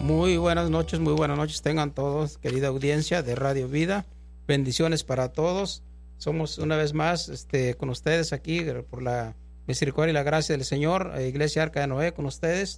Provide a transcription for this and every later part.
Muy buenas noches tengan todos, querida audiencia de Radio Vida. Bendiciones para todos. Somos una vez más con ustedes aquí por la misericordia y la gracia del Señor, Iglesia Arca de Noé con ustedes.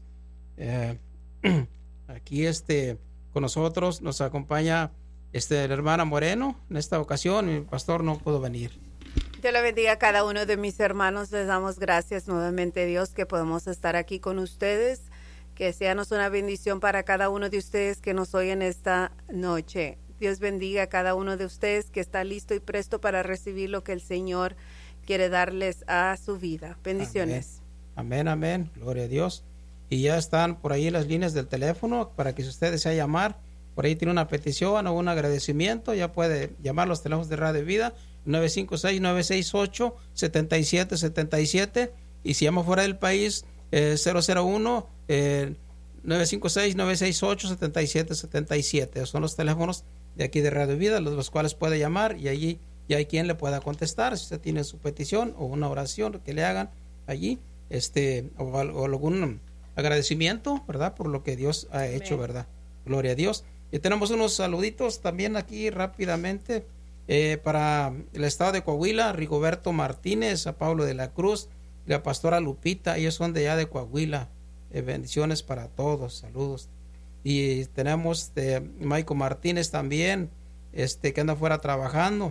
Aquí con nosotros nos acompaña la hermana Moreno. En esta ocasión mi pastor no pudo venir. Dios le bendiga a cada uno de mis hermanos. Les damos gracias nuevamente, Dios, que podemos estar aquí con ustedes. Que seanos una bendición para cada uno de ustedes que nos oyen esta noche. Dios bendiga a cada uno de ustedes que está listo y presto para recibir lo que el Señor quiere darles a su vida. Bendiciones. Amén, amén. Gloria a Dios. Y ya están por ahí las líneas del teléfono para que si usted desea llamar, por ahí tiene una petición o un agradecimiento, ya puede llamar los teléfonos de Radio Vida, 956-968-7777. Y si llama fuera del país, 001 956-968-7777. Son los teléfonos de aquí de Radio Vida, los cuales puede llamar y allí ya hay quien le pueda contestar si usted tiene su petición o una oración que le hagan allí, o algún agradecimiento, ¿verdad? Por lo que Dios ha hecho. Amén. ¿Verdad? Gloria a Dios. Y tenemos unos saluditos también aquí rápidamente para el estado de Coahuila, Rigoberto Martínez, a Pablo de la Cruz, la pastora Lupita, ellos son de allá de Coahuila. Bendiciones para todos, saludos. Y tenemos Michael Martínez también, que anda fuera trabajando.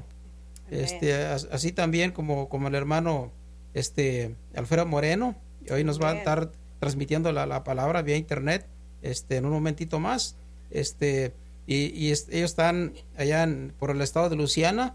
Así también como el hermano Alfredo Moreno, hoy nos va a estar transmitiendo la palabra vía internet en un momentito más. Ellos están allá por el estado de Luisiana.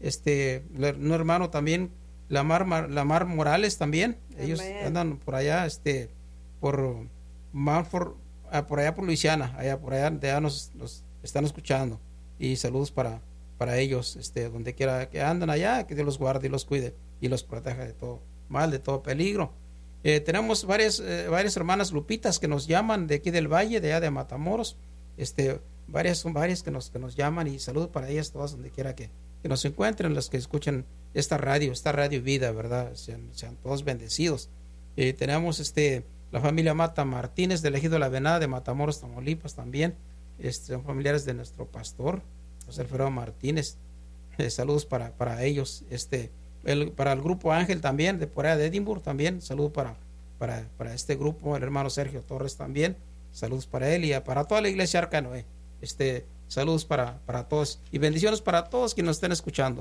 Un hermano también, Lamar Morales también. Amén. Ellos andan por allá por Manford, por allá por Luisiana, por allá nos están escuchando, y saludos para ellos, donde quiera que andan allá, que Dios los guarde y los cuide y los proteja de todo mal, de todo peligro. Tenemos varias hermanas Lupitas que nos llaman de aquí del Valle, de allá de Matamoros, son varias que nos llaman, y saludos para ellas todas donde quiera que nos encuentren, las que escuchen esta radio Vida, ¿verdad? Sean todos bendecidos. Tenemos la familia Mata Martínez del Ejido La Venada de Matamoros, Tamaulipas también. Son familiares de nuestro pastor, José Alfredo Martínez. Saludos para ellos. Para el grupo Ángel también, de por allá de Edimburgo también. Saludos para este grupo, el hermano Sergio Torres también. Saludos para él y para toda la iglesia Arca de Noé. Saludos para todos y bendiciones para todos que nos estén escuchando.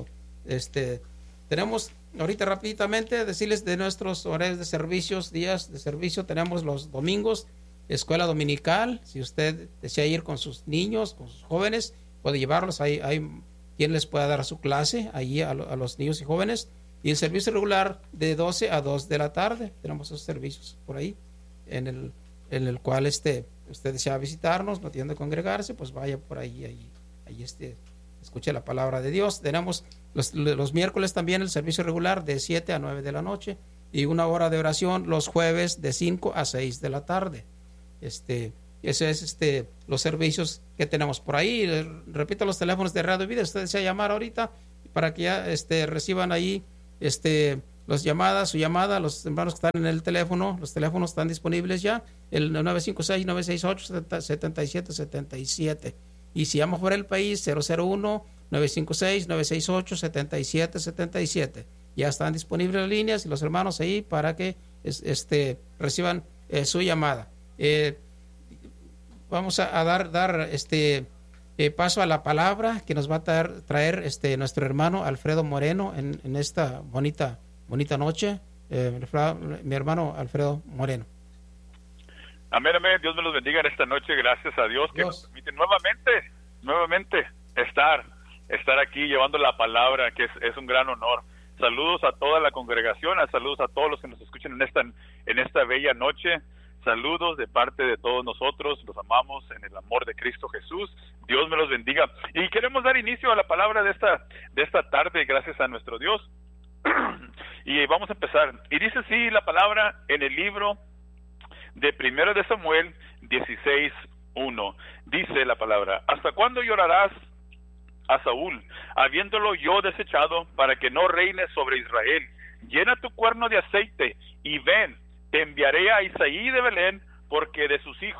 Tenemos ahorita rápidamente decirles de nuestros horarios de servicios, días de servicio. Tenemos los domingos, escuela dominical. Si usted desea ir con sus niños, con sus jóvenes, puede llevarlos. Hay quien les pueda dar su clase allí a los niños y jóvenes. Y el servicio regular de 12 a 2 de la tarde. Tenemos esos servicios por ahí, en el cual usted desea visitarnos, no tiene que congregarse, pues vaya por ahí escuche la palabra de Dios. Tenemos los miércoles también el servicio regular de 7 a 9 de la noche y una hora de oración los jueves de 5 a 6 de la tarde. Ese es los servicios que tenemos por ahí. Repito los teléfonos de Radio Vida. Usted desea llamar ahorita para que ya reciban ahí su llamada, los hermanos que están en el teléfono, los teléfonos están disponibles ya, el 956-968-7777. Y si llama fuera del país, 001-956-968-7777. Ya están disponibles las líneas y los hermanos ahí para que reciban su llamada. Vamos a dar paso a la palabra que nos va a traer nuestro hermano Alfredo Moreno en esta bonita noche. Mi hermano Alfredo Moreno. Amén, amén. Dios me los bendiga en esta noche. Gracias a Dios que nos permite nuevamente estar aquí llevando la palabra, que es un gran honor. Saludos a toda la congregación, saludos a todos los que nos escuchan en esta bella noche. Saludos de parte de todos nosotros, los amamos en el amor de Cristo Jesús. Dios me los bendiga. Y queremos dar inicio a la palabra de esta tarde, gracias a nuestro Dios. Y vamos a empezar. Y dice así la palabra en el libro de 1 de Samuel 16:1. Dice la palabra: ¿hasta cuándo llorarás a Saúl, habiéndolo yo desechado, para que no reine sobre Israel? Llena tu cuerno de aceite y ven, te enviaré a Isaí de Belén, porque de sus hijos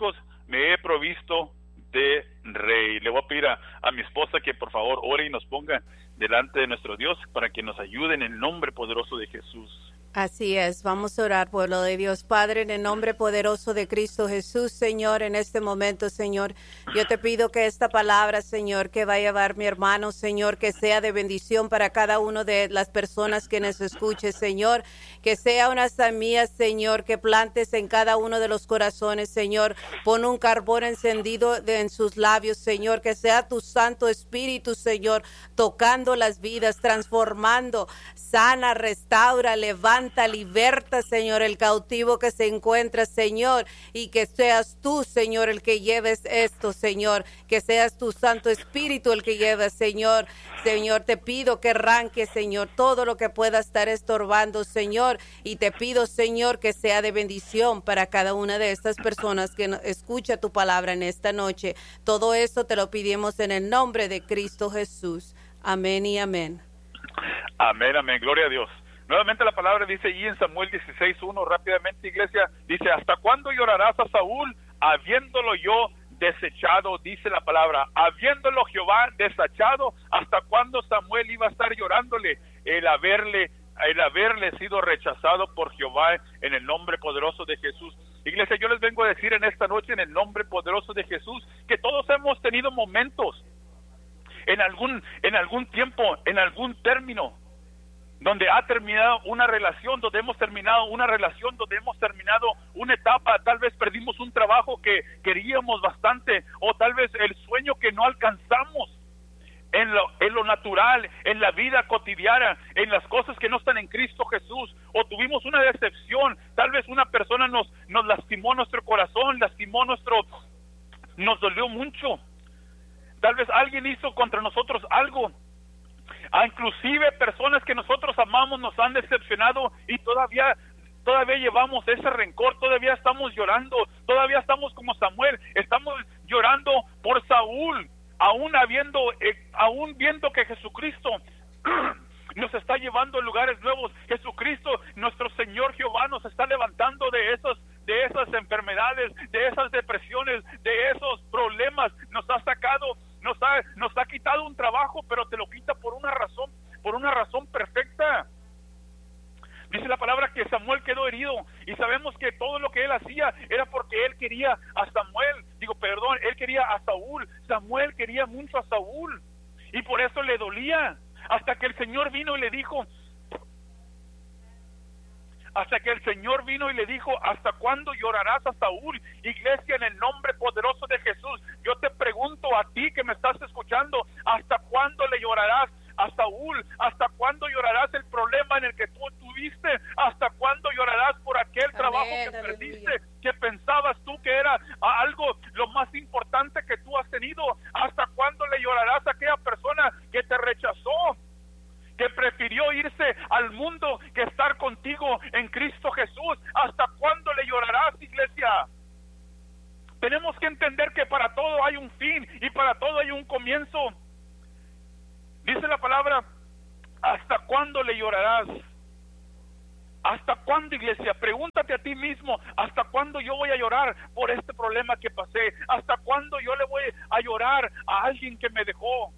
me he provisto de rey. Le voy a pedir a mi esposa que por favor ore y nos ponga delante de nuestro Dios para que nos ayude en el nombre poderoso de Jesús. Así es, vamos a orar, pueblo de Dios. Padre, en el nombre poderoso de Cristo Jesús, Señor, en este momento, Señor, yo te pido que esta palabra, Señor, que va a llevar mi hermano, Señor, que sea de bendición para cada uno de las personas que nos escuche, Señor, que sea una semilla, Señor, que plantes en cada uno de los corazones, Señor, pon un carbón encendido en sus labios, Señor, que sea tu Santo Espíritu, Señor, tocando las vidas, transformando, sana, restaura, levanta, liberta, Señor, el cautivo que se encuentra, Señor, y que seas tú, Señor, el que lleves esto, Señor, que seas tu Santo Espíritu el que lleves, Señor. Señor, te pido que arranque, Señor, todo lo que pueda estar estorbando, Señor, y te pido, Señor, que sea de bendición para cada una de estas personas que escucha tu palabra en esta noche. Todo esto te lo pedimos en el nombre de Cristo Jesús. Amén y amén. Amén, amén, gloria a Dios. Nuevamente la palabra dice allí en Samuel 16:1, rápidamente, iglesia, dice, ¿hasta cuándo llorarás a Saúl, habiéndolo yo desechado? Dice la palabra, habiéndolo Jehová desechado, ¿hasta cuándo Samuel iba a estar llorándole el haberle sido rechazado por Jehová en el nombre poderoso de Jesús? Iglesia, yo les vengo a decir en esta noche en el nombre poderoso de Jesús que todos hemos tenido momentos en algún tiempo, en algún término, donde ha terminado una relación, donde hemos terminado una etapa, tal vez perdimos un trabajo que queríamos bastante, o tal vez el sueño que no alcanzamos en lo natural, en la vida cotidiana, en las cosas que no están en Cristo Jesús, o tuvimos una decepción, tal vez una persona nos lastimó nuestro corazón, nos dolió mucho, tal vez alguien hizo contra nosotros algo. Inclusive personas que nosotros amamos nos han decepcionado y todavía llevamos ese rencor, todavía estamos llorando, todavía estamos como Samuel, estamos llorando por Saúl, aún viendo que Jesucristo nos está llevando a lugares nuevos. Jesucristo, nuestro Señor Jehová, nos está levantando de esas enfermedades, de esas depresiones, de esos problemas, nos ha sacado, nos ha quitado un trabajo, pero te lo quita por una razón perfecta. Dice la palabra que Samuel quedó herido, y sabemos que todo lo que él hacía era porque él quería a él quería a Saúl. Samuel quería mucho a Saúl, y por eso le dolía, hasta que el Señor vino y le dijo, ¿hasta cuándo llorarás a Saúl? Iglesia, en el nombre poderoso de Jesús, yo te pregunto a ti que me estás escuchando, ¿hasta cuándo le llorarás a Saúl? ¿Hasta cuándo llorarás el problema en el que tú tuviste? ¿Hasta cuándo llorarás por aquel trabajo que perdiste, que pensabas tú que era algo lo más importante que tú has tenido? ¿Hasta cuándo le llorarás a aquella persona que te rechazó, que prefirió irse al mundo que estar contigo en Cristo Jesús? ¿Hasta cuándo le llorarás, iglesia? Tenemos que entender que para todo hay un fin y para todo hay un comienzo. Dice la palabra, ¿hasta cuándo le llorarás? ¿Hasta cuándo, iglesia? Pregúntate a ti mismo, ¿hasta cuándo yo voy a llorar por este problema que pasé? ¿Hasta cuándo yo le voy a llorar a alguien que me dejó?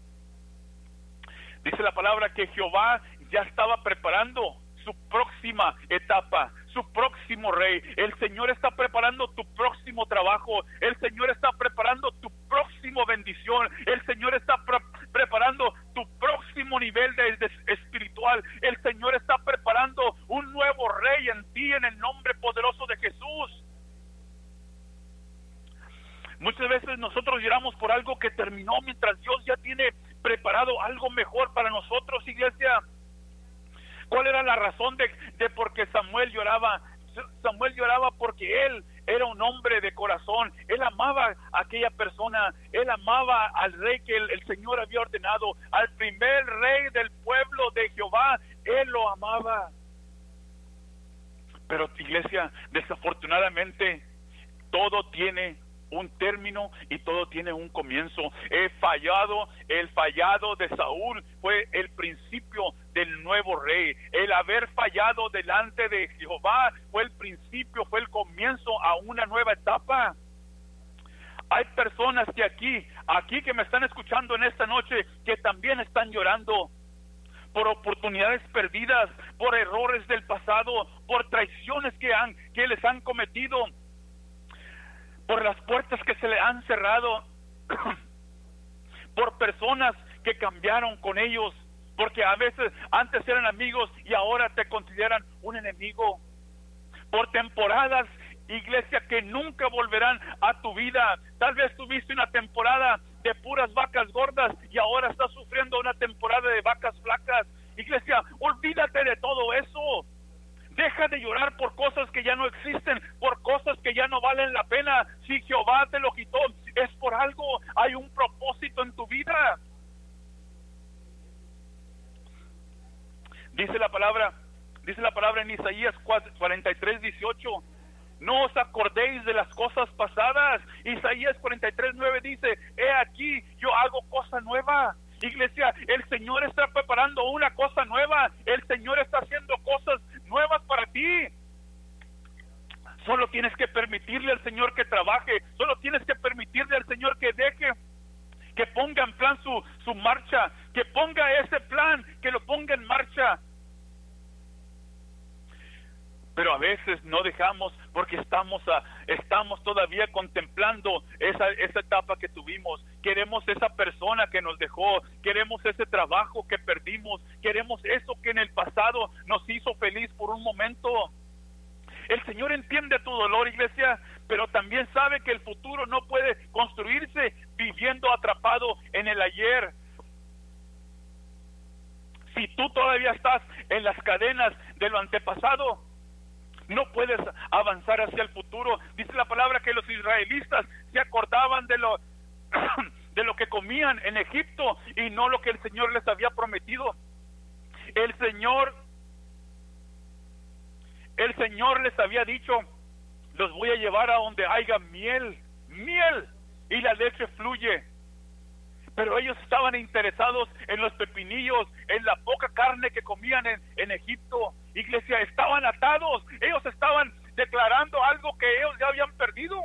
Dice la palabra que Jehová ya estaba preparando su próxima etapa, su próximo rey. El Señor está preparando tu próximo trabajo. El Señor está preparando tu próximo bendición. El Señor está preparando tu próximo nivel de espiritual. El Señor está preparando un nuevo rey en ti, en el nombre poderoso de Jesús. Muchas veces nosotros lloramos por algo que terminó, mientras Dios ya tiene preparado algo mejor para nosotros, iglesia. ¿Cuál era la razón de por qué Samuel lloraba? Samuel lloraba porque él era un hombre de corazón. Él amaba a aquella persona. Él amaba al rey que el Señor había ordenado, al primer rey del pueblo de Jehová. Él lo amaba. Pero, iglesia, desafortunadamente todo tiene un término y todo tiene un comienzo. El fallado de Saúl fue el principio del nuevo rey. El haber fallado delante de Jehová fue el principio, fue el comienzo a una nueva etapa. Hay personas que aquí que me están escuchando en esta noche, que también están llorando por oportunidades perdidas, por errores del pasado, por traiciones que les han cometido, por las puertas que se le han cerrado, por personas que cambiaron con ellos, porque a veces antes eran amigos y ahora te consideran un enemigo, por temporadas, iglesia, que nunca volverán a tu vida. Tal vez tuviste una temporada de puras vacas gordas y ahora estás sufriendo una temporada de vacas flacas. Iglesia, olvídate de todo eso. Deja de llorar por cosas que ya no existen, por cosas que ya no valen la pena. Si Jehová te lo quitó, es por algo. Hay un propósito en tu vida. Dice la palabra en Isaías 43:18. No os acordéis de las cosas pasadas. Isaías 43:9 dice: he aquí, yo hago cosa nueva. Iglesia, el Señor está preparando una cosa nueva. El Señor está haciendo cosas nuevas para ti. Solo tienes que permitirle al Señor que trabaje. Solo tienes que permitirle al Señor que deje, que ponga en plan su marcha, que ponga ese plan, que lo ponga en marcha. Pero a veces no dejamos, porque estamos todavía contemplando esa etapa que tuvimos. Queremos esa persona que nos dejó, queremos ese trabajo que perdimos, queremos eso que en el pasado nos hizo feliz por un momento. El Señor entiende tu dolor, iglesia, pero también sabe que el futuro no puede construirse viviendo atrapado en el ayer. Si tú todavía estás en las cadenas de lo antepasado, no puedes avanzar hacia el futuro. Dice la palabra que los israelitas se acordaban de lo que comían en Egipto y no lo que el Señor les había prometido. El Señor les había dicho: los voy a llevar a donde haya miel, y la leche fluye. Pero ellos estaban interesados en los pepinillos, en la poca carne que comían en Egipto. Iglesia, estaban atados. Ellos estaban declarando algo que ellos ya habían perdido.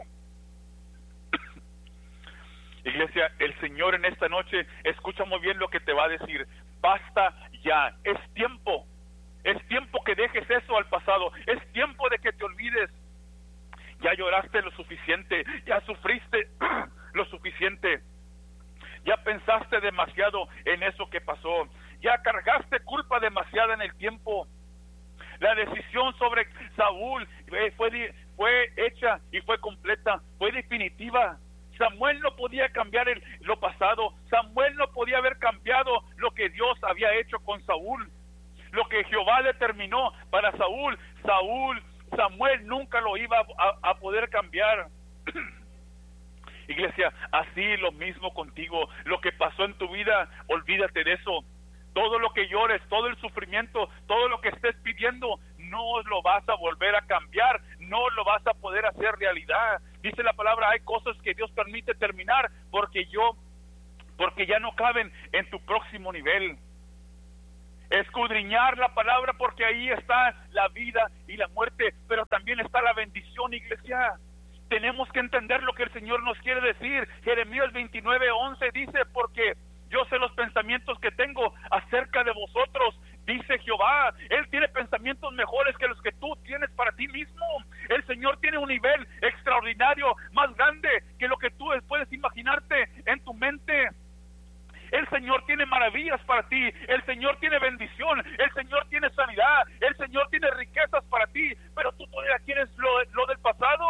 Iglesia, el Señor en esta noche, escucha muy bien lo que te va a decir. Basta ya, es tiempo que dejes eso al pasado, es tiempo de que te olvides. Ya lloraste lo suficiente, ya sufriste lo suficiente. Ya pensaste demasiado en eso que pasó. Ya cargaste culpa demasiada en el tiempo. La decisión sobre Saúl fue hecha y fue completa, fue definitiva. Samuel no podía cambiar lo pasado. Samuel no podía haber cambiado lo que Dios había hecho con Saúl. Lo que Jehová determinó para Samuel nunca lo iba a poder cambiar. Iglesia, así lo mismo contigo. Lo que pasó en tu vida, olvídate de eso. Todo lo que llores, todo el sufrimiento, todo lo que estés pidiendo, no lo vas a volver a cambiar, no lo vas a poder hacer realidad. Dice la palabra, hay cosas que Dios permite terminar porque ya no caben en tu próximo nivel. Escudriñar la palabra, porque ahí está la vida y la muerte, pero también está la bendición, iglesia. Tenemos que entender lo que el Señor nos quiere decir. Jeremías 29:11 dice: porque yo sé los pensamientos que tengo acerca de vosotros, dice Jehová. Él tiene pensamientos mejores que los que tú tienes para ti mismo. El Señor tiene un nivel extraordinario, más grande que lo que tú puedes imaginarte en tu mente. El Señor tiene maravillas para ti, el Señor tiene bendición, el Señor tiene sanidad, el Señor tiene riquezas para ti, pero tú todavía quieres lo del pasado.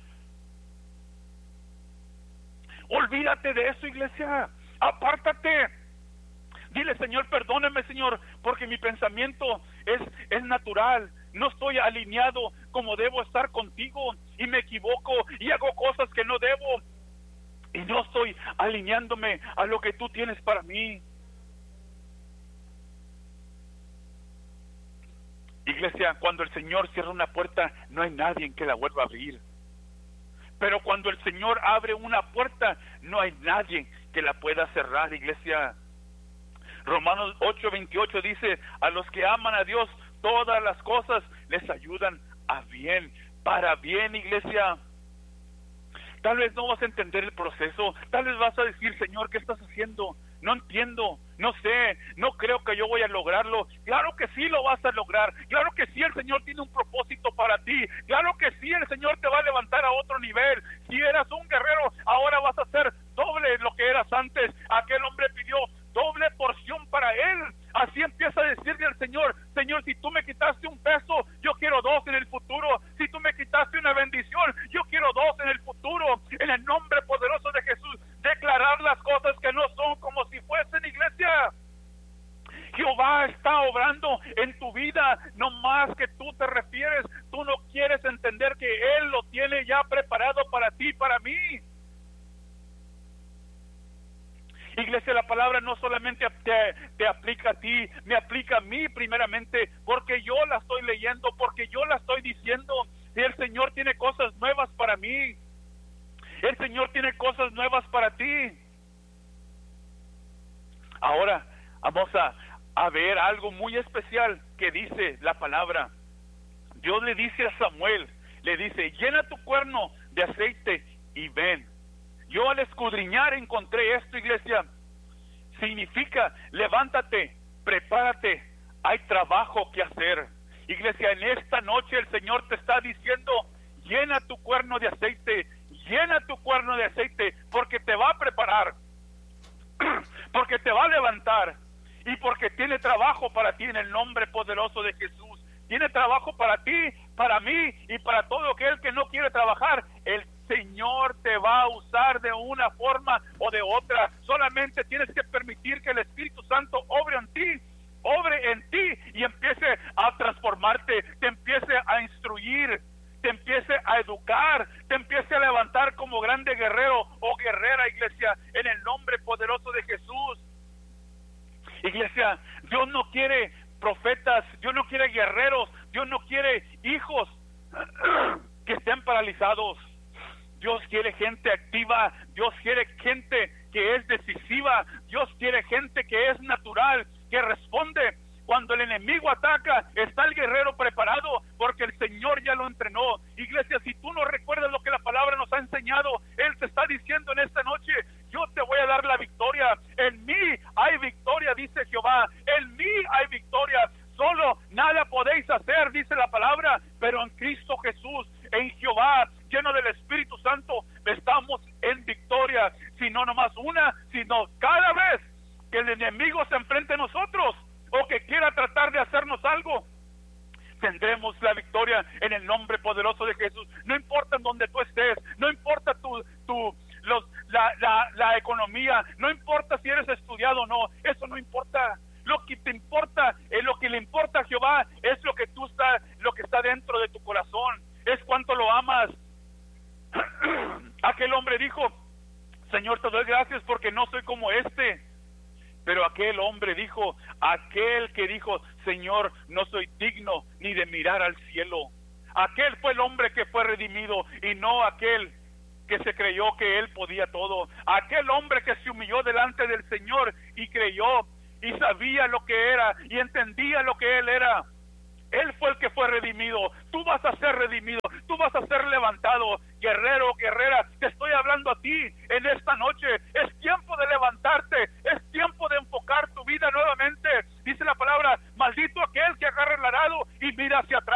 Olvídate de eso, iglesia. Apártate. Dile: Señor, perdóname, Señor, porque mi pensamiento es natural. No estoy alineado como debo estar contigo, y me equivoco y hago cosas que no debo, y no estoy alineándome a lo que tú tienes para mí. Iglesia, cuando el Señor cierra una puerta, no hay nadie que la vuelva a abrir. Pero cuando el Señor abre una puerta, no hay nadie que la pueda cerrar, iglesia. Romanos 8:28 dice: a los que aman a Dios, todas las cosas les ayudan a bien, para bien, iglesia. Tal vez no vas a entender el proceso. Tal vez vas a decir, Señor, ¿qué estás haciendo? No entiendo, no sé, no creo que yo voy a lograrlo. Claro que sí lo vas a lograr. Claro que sí el Señor tiene un propósito para ti. Claro que sí el Señor te va a levantar a otro nivel. Si eras un guerrero, ahora vas a hacer doble lo que eras antes. Aquel hombre pidió doble porción para él. Así empieza a decirle al Señor, Señor, si tú me quitaste un peso, yo quiero 2 en el futuro. Si tú me quitaste una bendición, yo quiero 2 en el futuro. En el nombre poderoso de Jesús, declarar las cosas que no son como si fuesen, iglesia. Jehová está obrando en tu vida, no más que tú te refieres. Tú no quieres entender que Él lo tiene ya preparado para ti, para mí. Iglesia, la palabra no solamente te aplica a ti, me aplica a mí primeramente, porque yo la estoy leyendo, porque yo la estoy diciendo. Y el Señor tiene cosas nuevas para mí. El Señor tiene cosas nuevas para ti. Ahora vamos a ver algo muy especial que dice la palabra. Dios le dice a Samuel, le dice, llena tu cuerno de aceite y ven. Yo al escudriñar encontré esto, iglesia. Significa, levántate, prepárate, hay trabajo que hacer. Iglesia, en esta noche el Señor te está diciendo, llena tu cuerno de aceite, porque te va a preparar, porque te va a levantar, y porque tiene trabajo para ti en el nombre poderoso de Jesús. Tiene trabajo para ti, para mí, y para todo aquel que no quiere trabajar. El Señor te va a usar de una forma o de otra. Solamente tienes que permitir que el Espíritu Santo obre en ti y empiece a transformarte, te empiece a instruir, te empiece a educar, te empiece a levantar como grande guerrero o guerrera, iglesia, en el nombre poderoso de Jesús. Iglesia, Dios no quiere profetas, Dios no quiere guerreros, Dios no quiere hijos que estén paralizados. Dios quiere gente activa, Dios quiere gente que es decisiva, Dios quiere gente que es natural, que responde. Cuando el enemigo ataca, está el guerrero preparado, porque el Señor ya lo entrenó. Iglesia, si tú no recuerdas lo que la palabra nos ha enseñado, Él te está diciendo en esta noche, yo te voy a dar la victoria. En mí hay victoria, dice Jehová, en mí hay victoria. Solo nada podéis hacer, dice la palabra, pero en Cristo Jesús, en Jehová, lleno del Espíritu Santo, estamos en victoria. Si no nomás una, sino cada vez que el enemigo se enfrente a nosotros, o que quiera tratar de hacernos algo, tendremos la victoria en el nombre poderoso de Jesús. No importa en donde tú estés, no importa la economía, no importa si eres estudiado o no, eso no importa. Lo que te importa, lo que le importa a Jehová es lo que está dentro de tu corazón, es cuánto lo amas. Aquel hombre dijo, Señor, te doy gracias porque no soy como este. Pero aquel hombre dijo, aquel que dijo, Señor, no soy digno ni de mirar al cielo. Aquel fue el hombre que fue redimido, y no aquel que se creyó que él podía todo. Aquel hombre que se humilló delante del Señor y creyó y sabía lo que era y entendía lo que él era. Él fue el que fue redimido. Tú vas a ser redimido, tú vas a ser levantado.